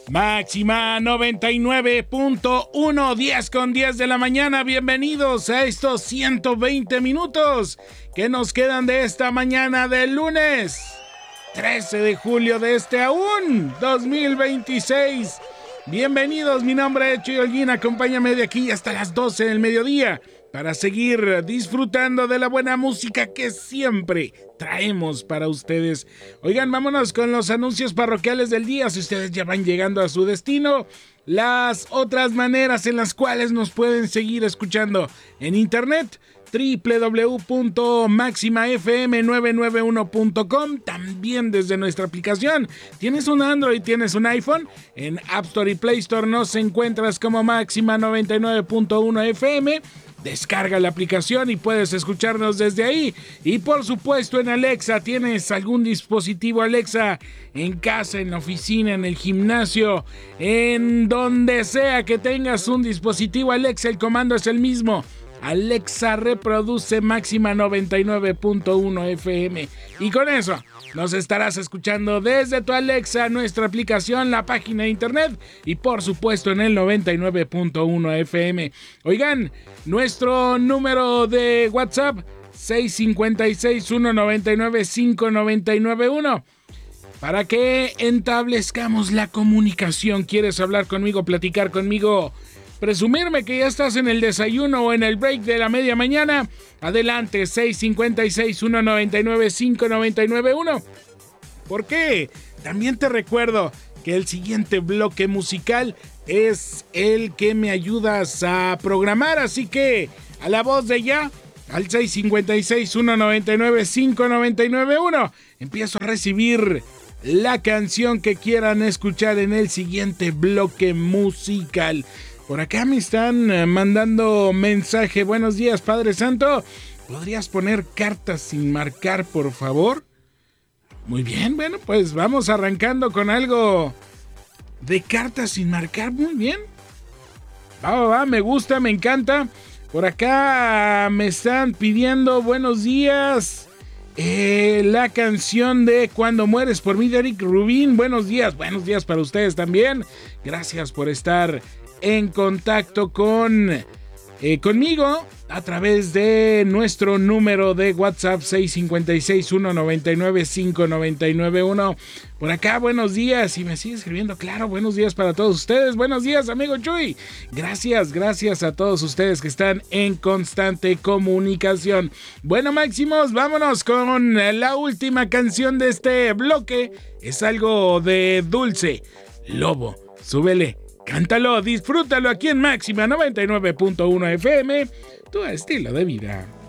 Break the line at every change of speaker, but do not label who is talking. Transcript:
Máxima 99.1, 10 con 10 de la mañana. Bienvenidos a estos 120 minutos que nos quedan de esta mañana del lunes 13 de julio de este aún 2026. Bienvenidos, mi nombre es Chuy Holguín. Acompáñame de aquí hasta las 12 del mediodía para seguir disfrutando de la buena música que siempre traemos para ustedes. Oigan, vámonos con los anuncios parroquiales del día. Si ustedes ya van llegando a su destino, las otras maneras en las cuales nos pueden seguir escuchando en internet: www.maximafm991.com. También desde nuestra aplicación. ¿Tienes un Android? ¿Tienes un iPhone? En App Store y Play Store nos encuentras como Máxima 99.1 FM. Descarga la aplicación y puedes escucharnos desde ahí. Y por supuesto en Alexa. ¿Tienes algún dispositivo Alexa en casa, en la oficina, en el gimnasio, en donde sea que tengas un dispositivo Alexa? El comando es el mismo: Alexa, reproduce Máxima 99.1 FM. Y con eso nos estarás escuchando desde tu Alexa, nuestra aplicación, la página de internet y por supuesto en el 99.1 FM. Oigan, nuestro número de WhatsApp: 656-199-5991. Para que entablezcamos la comunicación. ¿Quieres hablar conmigo, platicar conmigo, presumirme que ya estás en el desayuno o en el break de la media mañana? Adelante, 656-199-5991. ¿Por qué? También te recuerdo que el siguiente bloque musical es el que me ayudas a programar, así que a la voz de ya, al 656-199-5991, empiezo a recibir la canción que quieran escuchar en el siguiente bloque musical. Por acá me están mandando mensaje. Buenos días, Padre Santo. ¿Podrías poner Cartas sin marcar, por favor? Muy bien, bueno, pues vamos arrancando con algo de Cartas sin marcar. Muy bien. Va, me gusta, me encanta. Por acá me están pidiendo buenos días. La canción de Cuando mueres por mí de Eric Rubin. Buenos días para ustedes también. Gracias por estar en contacto conmigo a través de nuestro número de WhatsApp 656-199-5991. Por acá, buenos días, y me sigue escribiendo, claro, buenos días para todos ustedes. Buenos días, amigo Chuy. Gracias a todos ustedes que están en constante comunicación. Bueno, Máximos, vámonos con la última canción de este bloque. Es algo de Dulce Lobo. Súbele, cántalo, disfrútalo aquí en Máxima 99.1 FM, tu estilo de vida.